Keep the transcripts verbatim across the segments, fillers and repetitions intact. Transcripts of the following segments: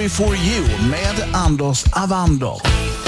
Country for you med Anders Avander.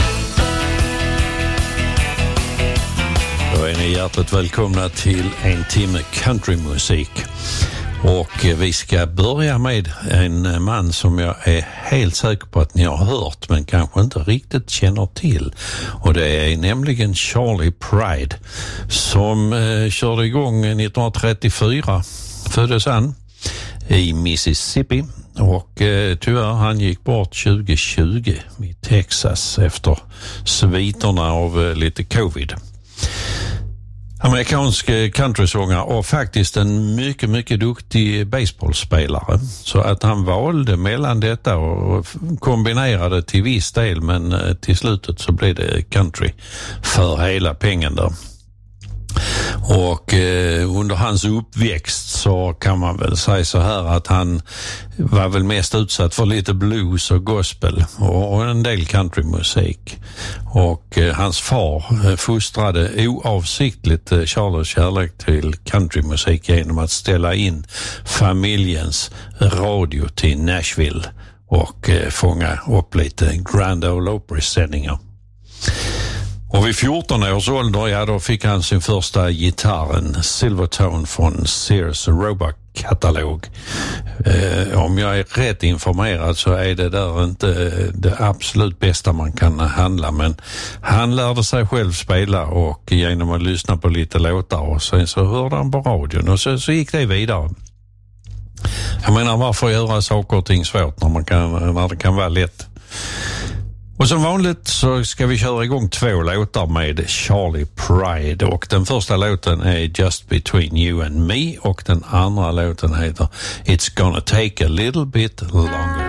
Då är ni hjärtligt välkomna till en timme countrymusik. Och vi ska börja med en man som jag är helt säker på att ni har hört men kanske inte riktigt känner till. Och det är nämligen Charley Pride som eh, körde igång nittonhundratrettiofyra, föddes han i Mississippi. Och eh, tyvärr han gick bort tjugo tjugo i Texas efter sviterna av eh, lite covid. Amerikansk countrysångare och faktiskt en mycket, mycket duktig baseballspelare. Så att han valde mellan detta och kombinerade till viss del, men till slutet så blev det country för hela pengen där. Och eh, under hans uppväxt så kan man väl säga så här att han var väl mest utsatt för lite blues och gospel och, och en del countrymusik. Och eh, hans far eh, fostrade oavsiktligt eh, Charles kärlek till countrymusik genom att ställa in familjens radio till Nashville och eh, fånga upp lite Grand Ole Opry-sändningar. Och vid fjorton års ålder, ja då fick han sin första gitarr, en Silvertone från Sears Roebuck-katalog. Eh, om jag är rätt informerad så är det där inte det absolut bästa man kan handla, men han lärde sig själv spela och genom att lyssna på lite låtar och sen så hörde han på radion och så, så gick det vidare. Jag menar, varför göra saker och ting svårt när, man kan, när det kan vara lätt? Och som vanligt så ska vi köra igång två låtar med Charley Pride. Och den första låten är Just Between You and Me och den andra låten heter It's Gonna Take a Little Bit Longer.